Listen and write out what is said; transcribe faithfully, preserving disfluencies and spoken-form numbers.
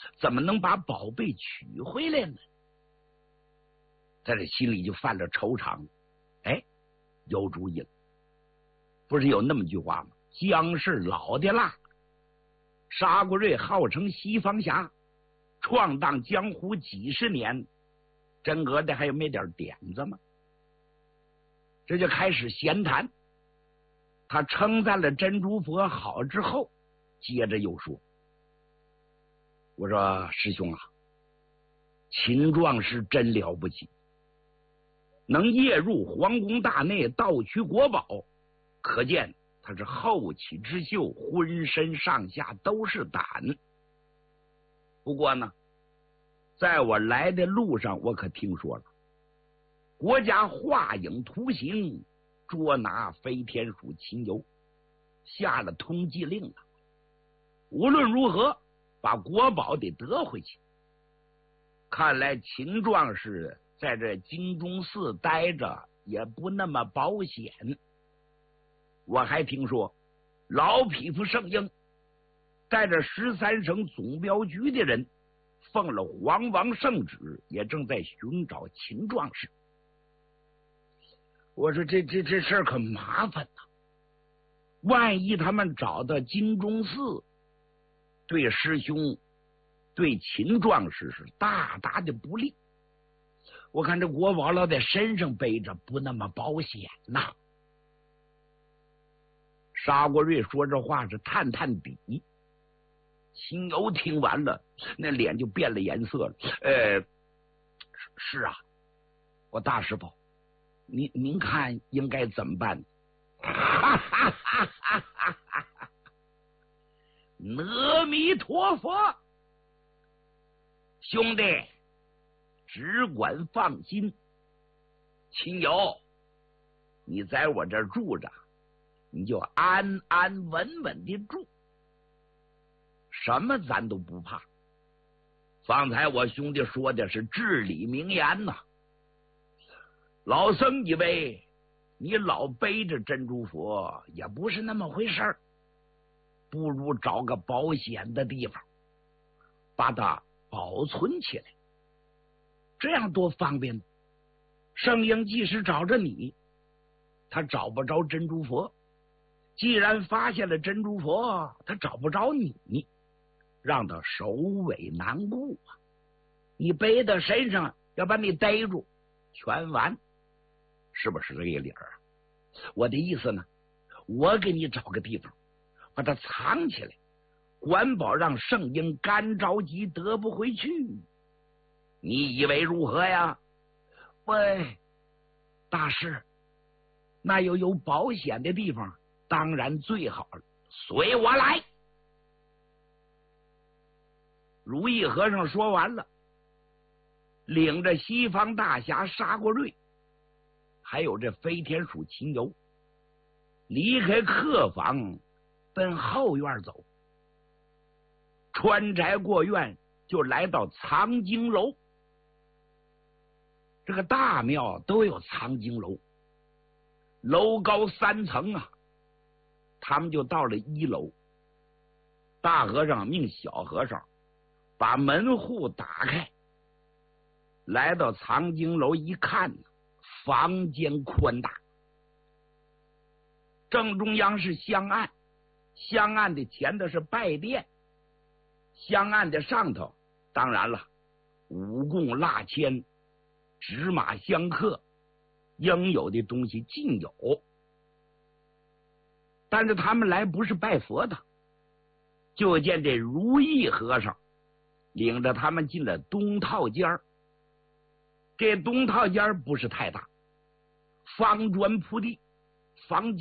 怎么能把宝贝取回来呢？在这心里就犯了惆怅。哎，有主意了，不是有那么句话吗？姜氏老的辣，沙国瑞号称西方侠，闯荡江湖几十年，真格的还有没点点子吗？这就开始闲谈。他称赞了珍珠佛好之后，接着又说：“我说师兄啊，秦壮士真了不起，能夜入皇宫大内盗取国宝，可见他是后起之秀，浑身上下都是胆。不过呢，在我来的路上，我可听说了，国家画影图形捉拿飞天鼠秦游，下了通缉令了。无论如何，把国宝得得回去。看来秦壮士在这金钟寺待着也不那么保险。我还听说，老匹夫圣婴带着十三省总镖局的人，奉了皇王圣旨，也正在寻找秦壮士。我说这这这事儿可麻烦呐！万一他们找到金钟寺，对师兄、对秦壮士是大大的不利。我看这国宝老在身上背着，不那么保险呐。沙国瑞说这话是探探底。秦游听完了，那脸就变了颜色了。呃，是啊，我大师傅，您您看应该怎么办？哈哈哈哈哈哈！阿弥陀佛，兄弟，只管放心。秦游，你在我这儿住着，你就安安稳稳的住，什么咱都不怕。方才我兄弟说的是至理名言呐。老僧以为你老背着珍珠佛也不是那么回事儿，不如找个保险的地方把它保存起来，这样多方便。圣婴即使找着你，他找不着珍珠佛，既然发现了珍珠佛，他找不着你，让他首尾难顾啊！你背到身上，要把你逮住，全完，是不是这个理儿？我的意思呢，我给你找个地方，把它藏起来，管保让圣婴干着急得不回去。你以为如何呀？喂，大师，那又有保险的地方，当然最好了，随我来。如意和尚说完了，领着西方大侠沙国瑞，还有这飞天鼠秦游，离开客房，奔后院走。穿宅过院，就来到藏经楼。这个大庙都有藏经楼，楼高三层啊。他们就到了一楼，大和尚命小和尚把门户打开，来到藏经楼一看，房间宽大，正中央是香案，香案的前头是拜殿，香案的上头当然了，五供蜡签、纸马香刻，应有的东西尽有。但是他们来不是拜佛的，就见这如意和尚领着他们进了东套间儿。这东套间不是太大，方砖铺地，房间